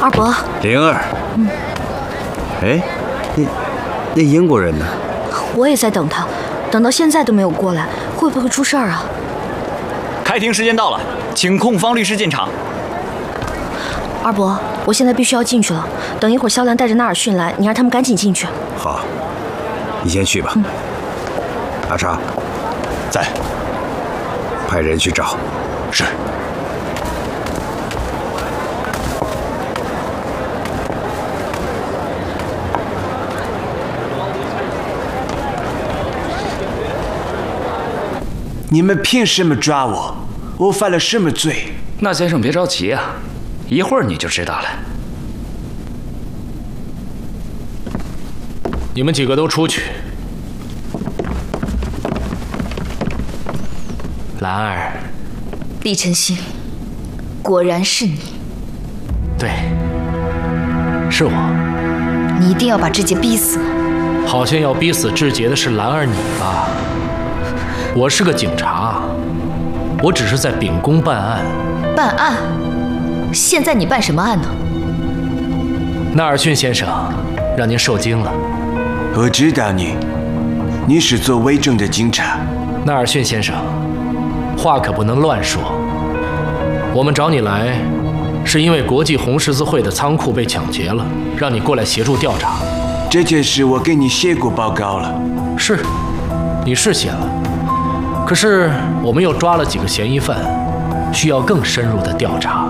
二伯， 灵儿，哎，那英国人呢？ 我也在等他，等到现在都没有过来，会不会出事儿啊？ 开庭时间到了，请控方律师进场。 二伯，我现在必须要进去了，等一会儿肖兰带着纳尔逊来，你让他们赶紧进去。 好，你先去吧。阿昌， 在， 派人去找。 是。 你们凭什么抓我？我犯了什么罪？ 那先生别着急啊，一会儿你就知道了。 你们几个都出去。兰儿， 厉晨星，果然是你。 对，是我。 你一定要把志杰逼死吗？ 好像要逼死志杰的是兰儿你吧？我是个警察，我只是在秉公办案。 办案？现在你办什么案呢？ 纳尔逊先生，让您受惊了。 我知道你是做伪证的警察。 纳尔逊先生，话可不能乱说。我们找你来，是因为国际红十字会的仓库被抢劫了，让你过来协助调查。 这件事我给你写过报告了。 是，你是写了。可是我们又抓了几个嫌疑犯，需要更深入的调查。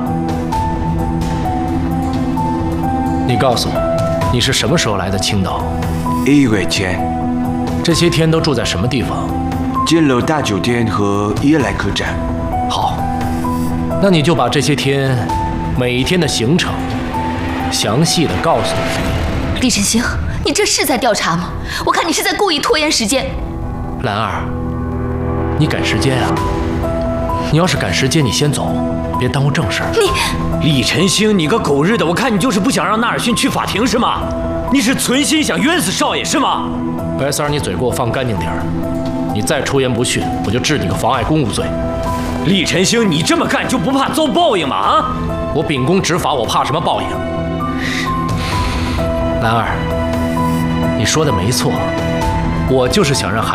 你告诉我，你是什么时候来的青岛 1个月前。 这些天都住在什么地方？ 金楼大酒店和悦来客栈。 好，那你就把这些天每一天的行程详细的告诉我。 厉晨星，你这是在调查吗？我看你是在故意拖延时间。 兰儿，你赶时间啊！你要是赶时间，你先走，别耽误正事。 厉晨星，你个狗日的！我看你就是不想让纳尔逊去法庭是吗？你是存心想冤死少爷是吗？ 白三儿，你嘴给我放干净点儿！你再出言不逊，我就治你个妨碍公务罪。 厉晨星，你这么干就不怕遭报应吗？啊！ 我秉公执法，我怕什么报应？兰儿，你说的没错，我就是想让